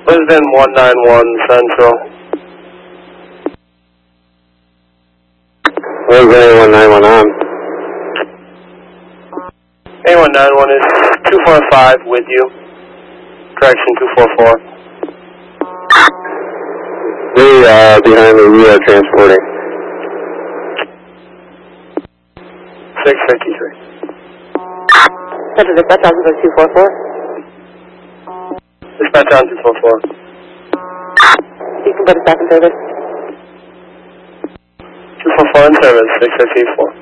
Lisbon 191 Central. Lisbon 8191 on. 8191 is 245 with you. Correction 244. Behind me, we are transporting. 653. Center dispatch on 244. Dispatch on 244. You can go to staff and service. 244 in service, 654.